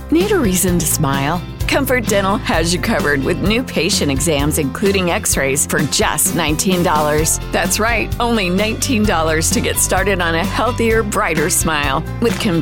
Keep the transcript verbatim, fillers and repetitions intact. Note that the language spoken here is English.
Need a reason to smile? Comfort Dental has you covered with new patient exams, including x-rays, for just nineteen dollars. That's right, only nineteen dollars to get started on a healthier, brighter smile. With convenient